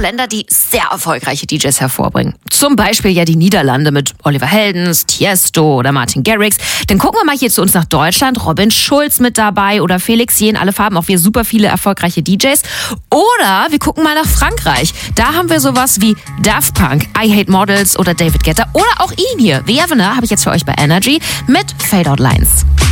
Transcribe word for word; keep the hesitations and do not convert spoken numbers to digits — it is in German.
Länder, die sehr erfolgreiche D Js hervorbringen. Zum Beispiel ja die Niederlande mit Oliver Heldens, Tiesto oder Martin Garrix. Dann gucken wir mal hier zu uns nach Deutschland. Robin Schulz mit dabei oder Felix Jähn, alle Farben, auch wir super viele erfolgreiche D Js. Oder wir gucken mal nach Frankreich. Da haben wir sowas wie Daft Punk, I Hate Models oder David Guetta oder auch ihn hier, Vervener, habe ich jetzt für euch bei Energy mit Fade Out Lines.